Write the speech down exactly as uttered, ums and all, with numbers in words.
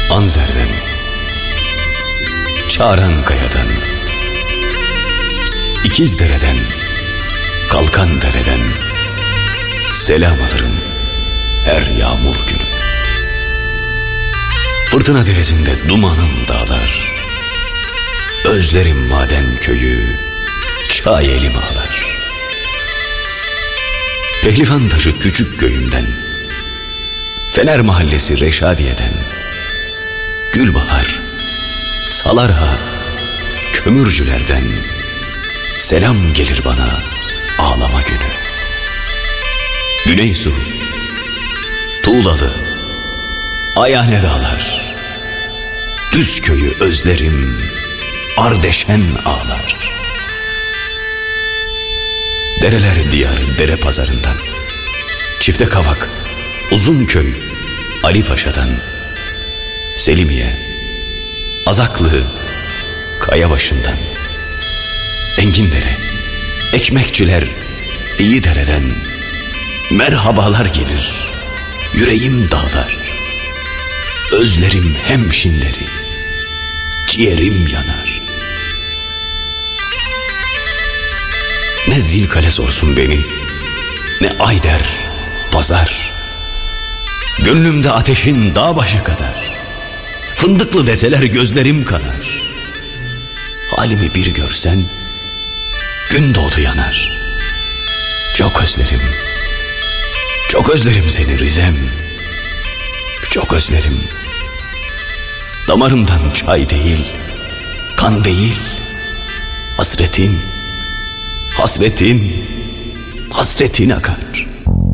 Anzer'den, Çağrankaya'dan, İkizdere'den, Kalkandere'den selam alırım her yağmur günü. Fırtına derezinde dumanım dağlar, özlerim maden köyü, çay elim ağlar. Pehlivan taşı küçük köyümden, Fener mahallesi Reşadiye'den, Gülbahar, Salarha, kömürcülerden selam gelir bana ağlama günü. Güneysu, Tuğlalı, Ayane dağlar, Düzköy'ü özlerim, Ardeşen ağlar. Dereler diyarı dere pazarından, Çifte Kavak, Uzunköy, Ali Paşa'dan, Selimiye, Azaklı, Kayabaşı'ndan, Engindere, Ekmekçiler, İyidere'den merhabalar gelir, yüreğim dağlar. Özlerim hemşinleri, ciğerim yanar. Ne Zilkale sorsun beni, ne Ayder, Pazar. Gönlümde ateşin dağ başı kadar, fındıklı deseler gözlerim kanar. Halimi bir görsen, gün doğdu yanar. Çok özlerim, çok özlerim seni Rizem. Çok özlerim. Damarımdan çay değil, kan değil, hasretin, hasretin, hasretin akar.